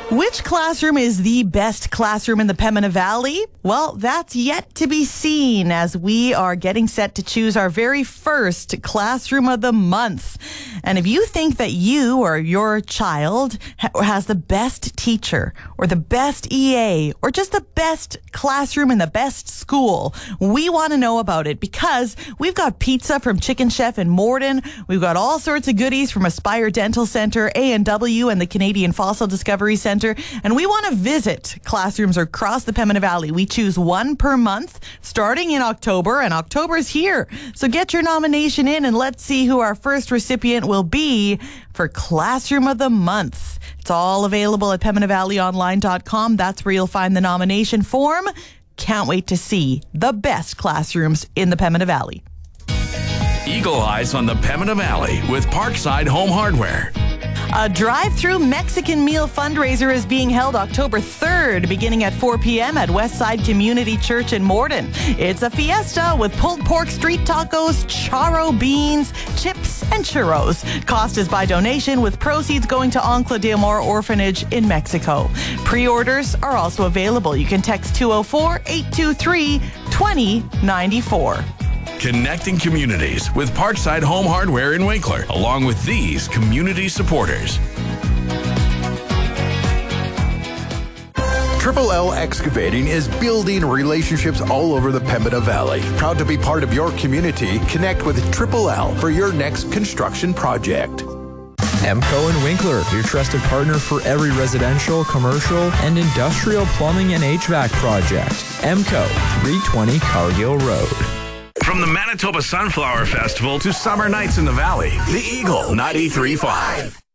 Which classroom is the best classroom in the Pembina Valley? Well, that's yet to be seen as we are getting set to choose our very first Classroom of the Month. And if you think that you or your child has the best teacher or the best EA or just the best classroom in the best school, we want to know about it because we've got pizza from Chicken Chef in Morden. We've got all sorts of goodies from Aspire Dental Center, A&W, and the Canadian Fossil Discovery Center. And we want to visit classrooms across the Pembina Valley. We choose one per month starting in October, and October's here. So get your nomination in and let's see who our first recipient will be for Classroom of the Month. It's all available at PembinaValleyOnline.com. That's where you'll find the nomination form. Can't wait to see the best classrooms in the Pembina Valley. Eagle Eyes on the Pembina Valley with Parkside Home Hardware. A drive-through Mexican meal fundraiser is being held October 3rd, beginning at 4 p.m. at Westside Community Church in Morden. It's a fiesta with pulled pork street tacos, charro beans, chips, and churros. Cost is by donation, with proceeds going to Ancla de Amor Orphanage in Mexico. Pre-orders are also available. You can text 204-823-2094. Connecting communities with Parkside Home Hardware in Winkler, along with these community supporters. Triple L Excavating is building relationships all over the Pembina Valley. Proud to be part of your community. Connect with Triple L for your next construction project. EMCO and Winkler, your trusted partner for every residential, commercial, and industrial plumbing and HVAC project. EMCO, 320 Cargill Road. From the Manitoba Sunflower Festival to summer nights in the valley, the Eagle 93.5.